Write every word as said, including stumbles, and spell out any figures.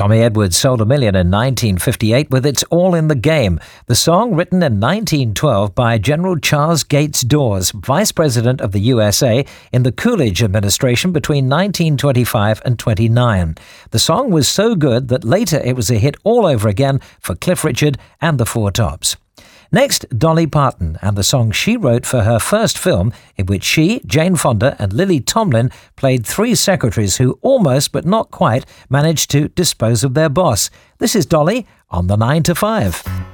Tommy Edwards sold a million in nineteen fifty-eight with It's All in the Game, the song written in nineteen twelve by General Charles Gates Dawes, Vice President of the U S A in the Coolidge administration between nineteen twenty-five and twenty-nine. The song was so good that later it was a hit all over again for Cliff Richard and the Four Tops. Next, Dolly Parton and the song she wrote for her first film, in which she, Jane Fonda and Lily Tomlin played three secretaries who almost, but not quite, managed to dispose of their boss. This is Dolly on the nine to five.